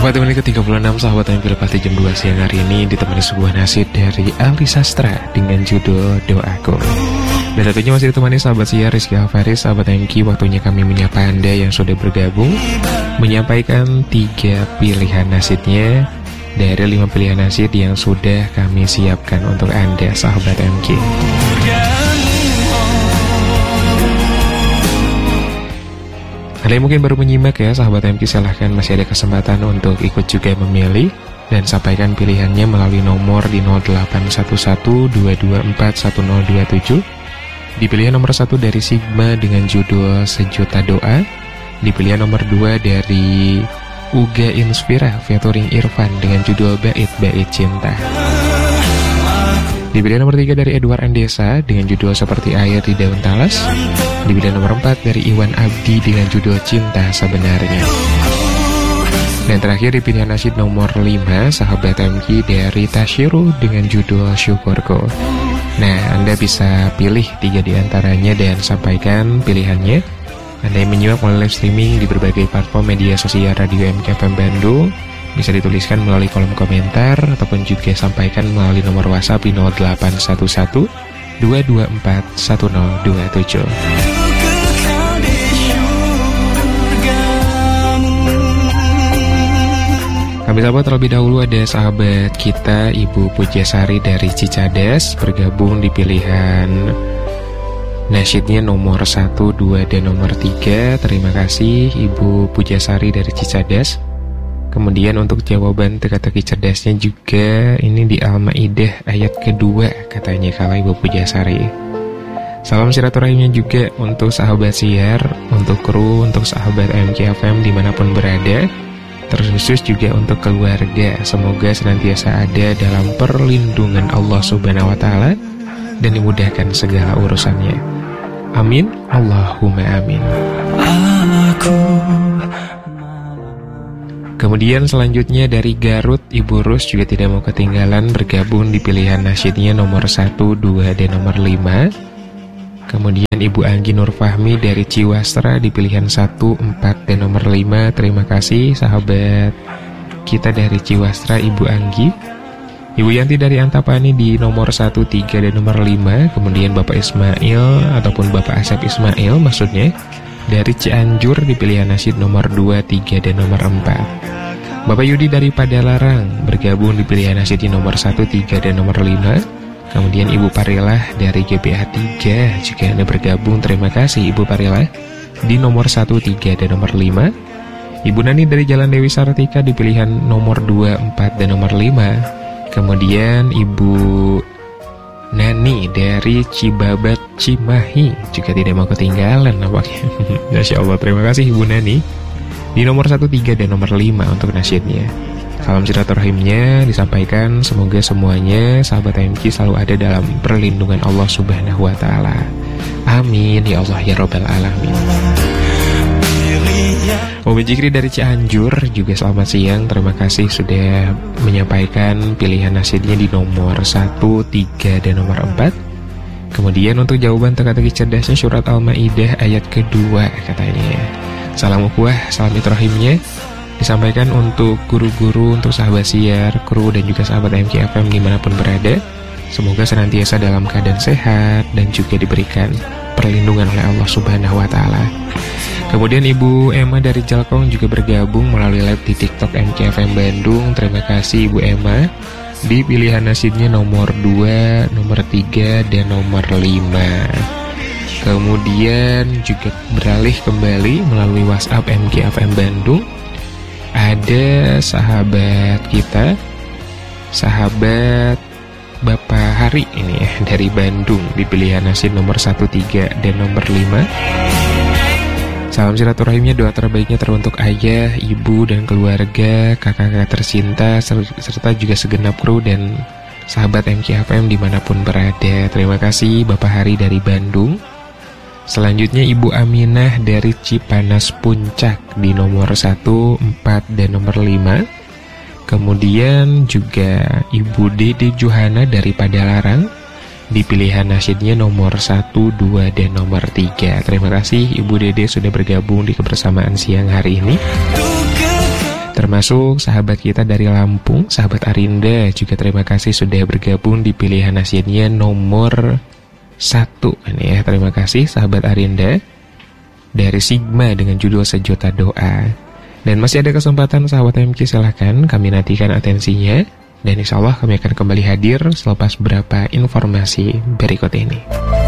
Tepat menit ke-36 sahabat yang pilih pasti jam 2 siang hari ini ditemani sebuah nasid dari Ali Sastra dengan judul Doaku. Dan tentunya masih ditemani sahabat siar Rizky Alfaris, sahabat MQ. Waktunya kami menyapa Anda yang sudah bergabung, menyampaikan 3 pilihan nasidnya dari 5 pilihan nasid yang sudah kami siapkan untuk Anda sahabat MQ. Anda yang mungkin baru menyimak ya sahabat MQ, silahkan masih ada kesempatan untuk ikut juga memilih dan sampaikan pilihannya melalui nomor di 0811-224-1027. Di pilihan nomor 1 dari Sigma dengan judul Sejuta Doa. Di pilihan nomor 2 dari Uga Inspira featuring Irfan dengan judul Bait-Bait Cinta. Di pilihan nomor 3 dari Edward Andesa dengan judul Seperti Air di Daun Talas. Di pilihan nomor 4 dari Iwan Abdi dengan judul Cinta Sebenarnya. Dan terakhir di pilihan nasid nomor 5 sahabat MQ dari Tashiru dengan judul Syukurku. Nah, Anda bisa pilih 3 di antaranya dan sampaikan pilihannya. Anda yang menyimak melalui live streaming di berbagai platform media sosial Radio MQ FM Bandung, bisa dituliskan melalui kolom komentar ataupun juga sampaikan melalui nomor WhatsApp di 0811 224 1027. Kami sahabat, terlebih dahulu ada sahabat kita Ibu Pujasari dari Cicadas bergabung di pilihan nasyidnya nomor 1, 2, dan nomor 3. Terima kasih Ibu Pujasari dari Cicadas. Kemudian untuk jawaban teka-teki cerdasnya juga ini di Al-Maidah ayat kedua katanya kalau Ibu Pujasari. Salam silaturahimnya juga untuk sahabat siar, untuk kru, untuk sahabat MQ FM dimanapun berada. Terkhusus juga untuk keluarga, semoga senantiasa ada dalam perlindungan Allah Subhanahu wa Ta'ala dan dimudahkan segala urusannya. Amin, Allahumma amin. Kemudian selanjutnya dari Garut, Ibu Rus juga tidak mau ketinggalan bergabung di pilihan nasyidnya nomor 1, 2, dan nomor 5. Kemudian Ibu Anggi Nur Fahmi dari Ciwastra di pilihan 1, 4, dan nomor 5. Terima kasih sahabat kita dari Ciwastra, Ibu Anggi. Ibu Yanti dari Antapani di nomor 1, 3, dan nomor 5. Kemudian Bapak Ismail ataupun Bapak Asep Ismail maksudnya dari Cianjur di pilihan nasyid nomor 2, 3, dan nomor 4. Bapak Yudi dari Padalarang bergabung di pilihan nasyid nomor 1, 3, dan nomor 5. Kemudian Ibu Parilah dari GBA 3 juga Anda bergabung. Terima kasih Ibu Parilah di nomor 1, 3, dan nomor 5. Ibu Nani dari Jalan Dewi Sartika di pilihan nomor 2, 4, dan nomor 5. Kemudian Ibu Nani dari Cibabat Cimahi juga tidak mau ketinggalan nampaknya. Masya Allah, terima kasih Ibu Nani di nomor 1, 3, dan nomor 5 untuk nasyidnya. Salam silaturahimnya disampaikan, semoga semuanya sahabat MQ selalu ada dalam perlindungan Allah Subhanahu wa Ta'ala. Amin ya Allah ya Rabbal Alamin. Umi Jikri dari Cianjur juga selamat siang. Terima kasih sudah menyampaikan pilihan nasyidnya di nomor 1, 3, dan nomor 4. Kemudian untuk jawaban teka-teki cerdasnya surat Al-Maidah ayat kedua katanya. Salam ukhuwah, salam itrahimnya disampaikan untuk guru-guru, untuk sahabat siar, kru, dan juga sahabat MQ FM dimanapun berada. Semoga senantiasa dalam keadaan sehat dan juga diberikan perlindungan oleh Allah Subhanahu wa Ta'ala. Kemudian Ibu Emma dari Jalkong juga bergabung melalui live di TikTok MQ FM Bandung. Terima kasih Ibu Emma di pilihan nasyidnya nomor 2, nomor 3, dan nomor 5. Kemudian juga beralih kembali melalui WhatsApp MQ FM Bandung. Ada sahabat kita, sahabat Bapak Hari ini ya, dari Bandung di pilihan nasyid nomor 1, 3, dan nomor 5. Salam silaturahimnya, doa terbaiknya teruntuk ayah, ibu, dan keluarga, kakak-kakak tercinta, serta juga segenap kru dan sahabat MQ FM dimanapun berada. Terima kasih Bapak Hari dari Bandung. Selanjutnya Ibu Aminah dari Cipanas Puncak di nomor 1, 4, dan nomor 5. Kemudian juga Ibu Dede Johana dari Padalarang di pilihan nasyidnya nomor 1, 2, dan nomor 3. Terima kasih Ibu Dede sudah bergabung di kebersamaan siang hari ini. Termasuk sahabat kita dari Lampung, sahabat Arinda, juga terima kasih sudah bergabung di pilihan nasihatnya nomor 1. Ini ya, terima kasih sahabat Arinda dari Sigma dengan judul Sejuta Doa. Dan masih ada kesempatan sahabat MK, silahkan kami nantikan atensinya. Dan insya Allah kami akan kembali hadir selepas beberapa informasi berikut ini.